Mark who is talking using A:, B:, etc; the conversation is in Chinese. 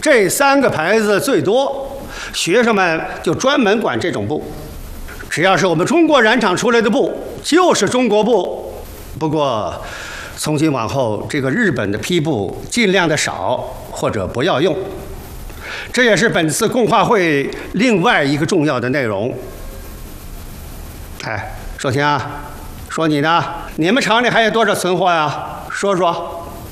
A: 这3个牌子最多，学生们就专门管这种布。只要是我们中国染厂出来的布，就是中国布。不过，从今往后，这个日本的批布尽量的少或者不要用。这也是本次共话会另外一个重要的内容。哎，寿清啊，说你呢？你们厂里还有多少存货呀？说说。